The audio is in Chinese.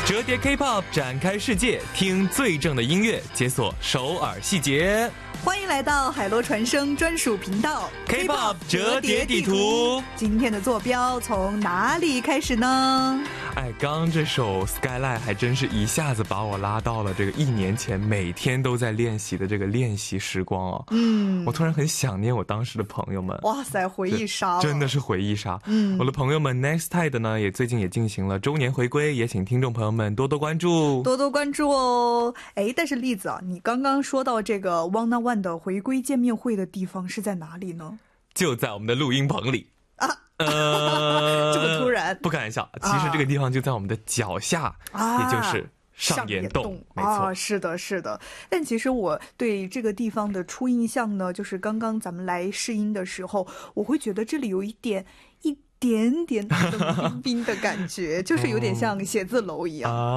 折叠 K-pop 展开世界，听最正的音乐，解锁首尔细节。 欢迎来到海螺传声专属频道 K-pop 折叠地图。 今天的坐标从哪里开始呢？ 刚这首 Skyline 还真是一下子把我拉到了这个1年前每天都在练习的这个练习时光哦。我突然很想念我当时的朋友们。 哇塞，回忆杀， 真的是回忆杀。我的朋友们 Nextide 呢，最近也进行了周年回归，也请听众朋友们多多关注， 多多关注哦。但是栗子啊，你刚刚说到这个 Wanna One 的回归见面会的地方是在哪里呢？ 就在我们的录音棚里啊。这么突然？ 不开玩笑，其实这个地方就在我们的脚下，也就是上野洞。没错， 是的，是的。但其实我对这个地方的初印象呢，就是刚刚咱们来试音的时候，我会觉得这里有一点点冷冰冰的感觉，就是有点像写字楼一样。